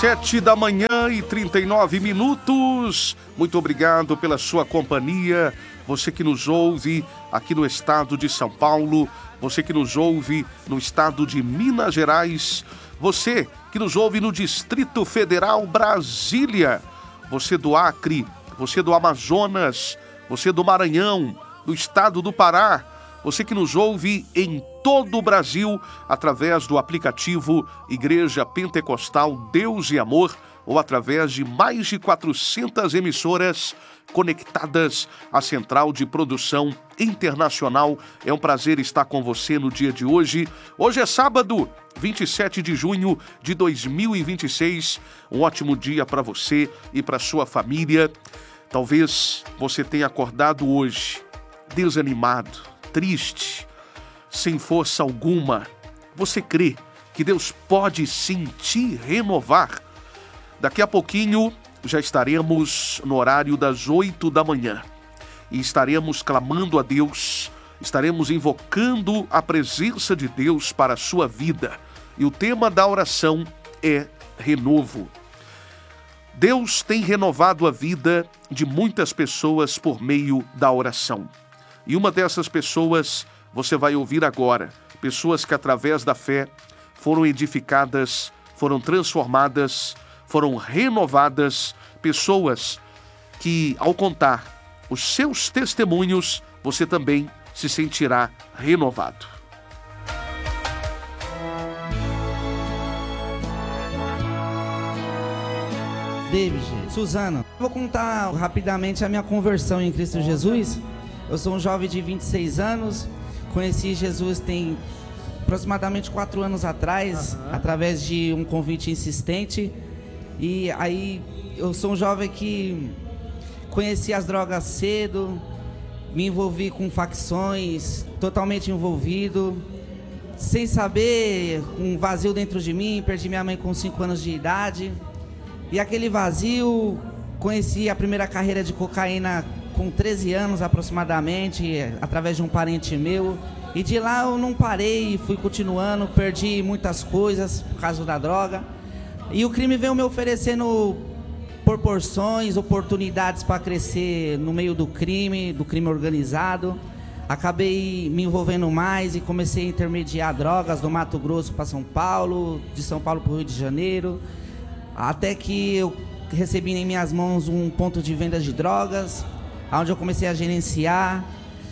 7h39. Muito obrigado pela sua companhia. Você que nos ouve aqui no estado de São Paulo, você que nos ouve no estado de Minas Gerais, você que nos ouve no Distrito Federal, Brasília, você do Acre, você do Amazonas, você do Maranhão, do estado do Pará, você que nos ouve em todo o Brasil através do aplicativo Igreja Pentecostal Deus e Amor ou através de mais de 400 emissoras conectadas à Central de Produção Internacional. É um prazer estar com você no dia de hoje. Hoje é sábado, 27 de junho de 2026. Um ótimo dia para você e para sua família. Talvez você tenha acordado hoje desanimado, triste, sem força alguma. Você crê que Deus pode sim te renovar? Daqui a pouquinho já estaremos no horário das 8 da manhã e estaremos clamando a Deus, estaremos invocando a presença de Deus para a sua vida. E o tema da oração é renovo. Deus tem renovado a vida de muitas pessoas por meio da oração. E uma dessas pessoas você vai ouvir agora. Pessoas que através da fé foram edificadas, foram transformadas, foram renovadas. Pessoas que, ao contar os seus testemunhos, você também se sentirá renovado. David, Suzana, vou contar rapidamente a minha conversão em Cristo Jesus. Eu sou um jovem de 26 anos, conheci Jesus tem aproximadamente 4 anos atrás, através de um convite insistente. E aí eu sou um jovem que conheci as drogas cedo, me envolvi com facções, totalmente envolvido, sem saber, um vazio dentro de mim. Perdi minha mãe com 5 anos de idade. E aquele vazio, conheci a primeira carreira de cocaína com 13 anos aproximadamente, através de um parente meu. E de lá eu não parei, fui continuando, perdi muitas coisas por causa da droga. E o crime veio me oferecendo proporções, oportunidades para crescer no meio do crime organizado. Acabei me envolvendo mais e comecei a intermediar drogas do Mato Grosso para São Paulo, de São Paulo para o Rio de Janeiro. Até que eu recebi em minhas mãos um ponto de venda de drogas, onde eu comecei a gerenciar,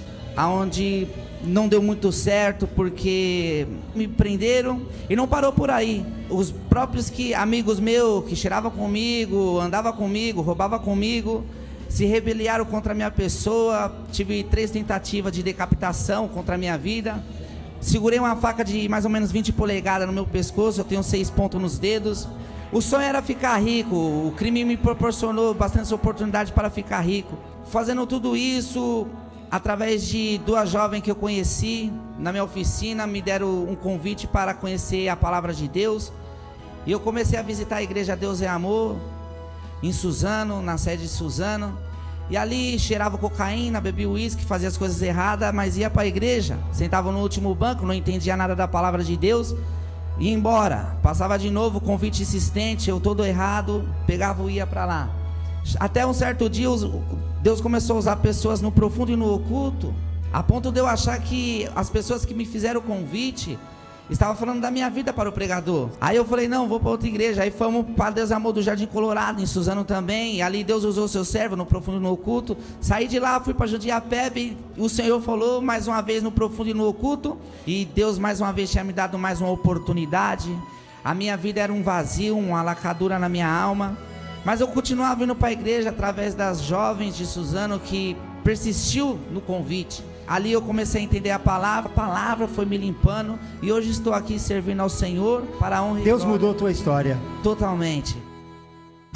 onde não deu muito certo porque me prenderam e não parou por aí. Os próprios amigos meus que cheiravam comigo, andavam comigo, roubavam comigo, se rebeliaram contra a minha pessoa. Tive 3 tentativas de decapitação contra a minha vida. Segurei uma faca de mais ou menos 20 polegadas no meu pescoço, eu tenho 6 pontos nos dedos. O sonho era ficar rico, o crime me proporcionou bastante oportunidade para ficar rico. Fazendo tudo isso, através de 2 jovens que eu conheci na minha oficina, me deram um convite para conhecer a palavra de Deus. E eu comecei a visitar a igreja Deus é Amor, em Suzano, na sede de Suzano. E ali cheirava cocaína, bebia uísque, fazia as coisas erradas, mas ia para a igreja. Sentava no último banco, não entendia nada da palavra de Deus. Ia embora, passava de novo, convite insistente, eu todo errado, pegava e ia para lá. Até um certo dia, Deus começou a usar pessoas no profundo e no oculto, a ponto de eu achar que as pessoas que me fizeram o convite estavam falando da minha vida para o pregador. Aí eu falei, não, vou para outra igreja. Aí fomos para Deus Amor do Jardim Colorado, em Suzano também. E ali Deus usou o seu servo no profundo e no oculto. Saí de lá, fui para Jundiapebe. O Senhor falou mais uma vez no profundo e no oculto. E Deus mais uma vez tinha me dado mais uma oportunidade. A minha vida era um vazio, uma lacadura na minha alma. Mas eu continuava indo para a igreja através das jovens de Suzano que persistiu no convite. Ali eu comecei a entender a palavra foi me limpando. E hoje estou aqui servindo ao Senhor para a honra e Deus glória. mudou a tua história. Totalmente.